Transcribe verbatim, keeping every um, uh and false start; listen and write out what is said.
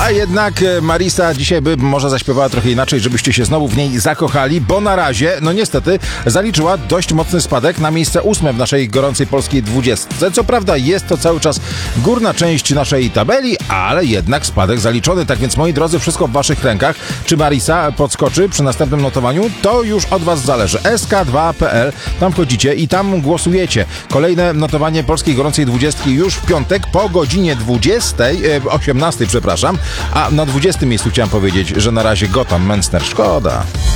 A jednak Marisa dzisiaj by może zaśpiewała trochę inaczej, żebyście się znowu w niej zakochali, bo na razie, no niestety, zaliczyła dość mocny spadek na miejsce ósme w naszej gorącej polskiej dwudziestce. Co prawda jest to cały czas górna część naszej tabeli, ale jednak spadek zaliczony. Tak więc, moi drodzy, wszystko w waszych rękach. Czy Marisa podskoczy przy następnym notowaniu? To już od was zależy. S K dwa kropka P L, tam wchodzicie i tam głosujecie. Kolejne notowanie polskiej gorącej dwudziestki już w piątek po godzinie dwudziestej, osiemnastej, przepraszam, a na dwudziestym miejscu chciałem powiedzieć, że na razie Gotham Mensner. Szkoda.